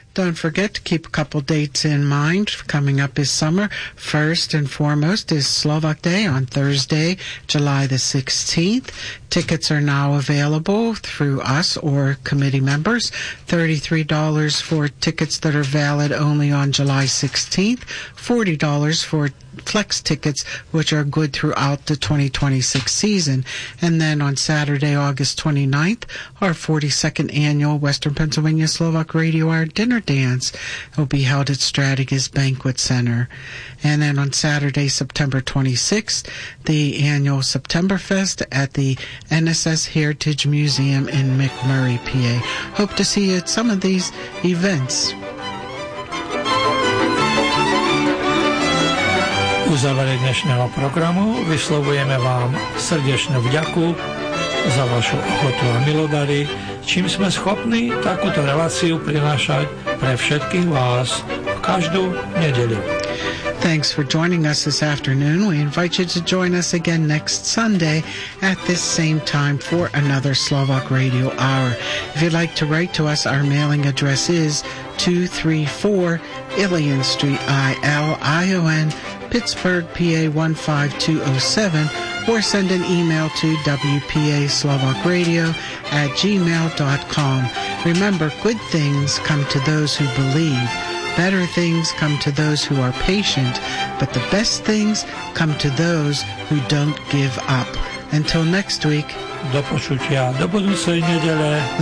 Don't forget to keep a couple dates in mind. Coming up this summer, first and foremost is Slovak Day on Thursday, July the 16th. Tickets are now available through us or committee members. $33 for tickets that are valid only on July 16th. $40 for flex tickets, which are good throughout the 2026 season. And then on Saturday, August 29th, our 42nd annual Western Pennsylvania Slovak Radio Hour Dinner Dance will be held at Stradigas Banquet Center. And then on Saturday, September 26th, the annual Septemberfest at the NSS Heritage Museum in McMurray, PA. Hope to see you at some of these events. U závere dnešného programu vyslovujeme vám srdečnú vďaku za vašu ochotu a milodary, čím sme schopní takúto reláciu prinášať pre všetkých vás v každú nedeľu. Thanks for joining us this afternoon. We invite you to join us again next Sunday at this same time for another Slovak Radio Hour. If you'd like to write to us, our mailing address is 234 Ilion Street, I-L-I-O-N, Pittsburgh, PA 15207, or send an email to wpaslovacradio@gmail.com. Remember, good things come to those who believe. Better things come to those who are patient, but the best things come to those who don't give up. Until next week. Do počutia, do budúcej nedele.